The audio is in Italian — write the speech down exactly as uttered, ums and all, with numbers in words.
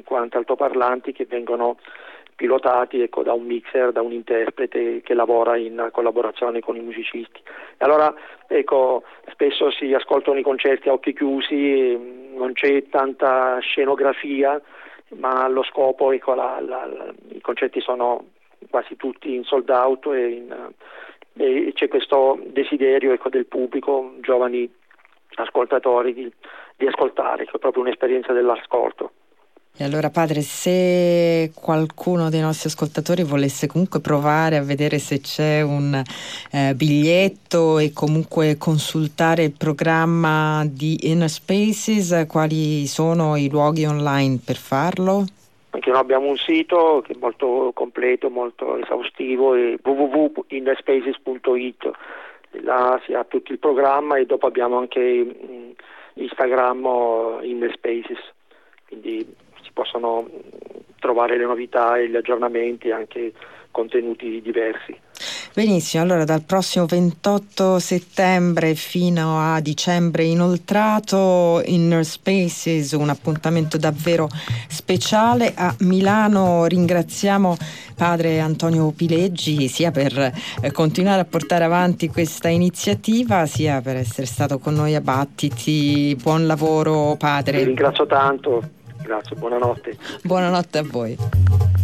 cinquanta altoparlanti che vengono pilotati, ecco, da un mixer, da un interprete che lavora in collaborazione con i musicisti. E allora, ecco, spesso si ascoltano i concerti a occhi chiusi, non c'è tanta scenografia, ma lo scopo, ecco, la, la, la, i concerti sono quasi tutti in sold out e, in, e c'è questo desiderio, ecco, del pubblico, giovani ascoltatori, di, di ascoltare, che è proprio un'esperienza dell'ascolto. E allora padre, se qualcuno dei nostri ascoltatori volesse comunque provare a vedere se c'è un eh, biglietto e comunque consultare il programma di Inner Spaces, quali sono i luoghi online per farlo? Anche noi abbiamo un sito che è molto completo, molto esaustivo, è w w w punto inner spaces punto i t. Là si ha tutto il programma e dopo abbiamo anche mh, Instagram Inner Spaces, quindi si possono trovare le novità e gli aggiornamenti, anche contenuti diversi. Benissimo, allora dal prossimo ventotto settembre fino a dicembre inoltrato, Inner Spaces, un appuntamento davvero speciale a Milano. Ringraziamo padre Antonio Pileggi sia per eh, continuare a portare avanti questa iniziativa, sia per essere stato con noi a Battiti. Buon lavoro padre. Vi ringrazio tanto, grazie, buonanotte. Buonanotte a voi.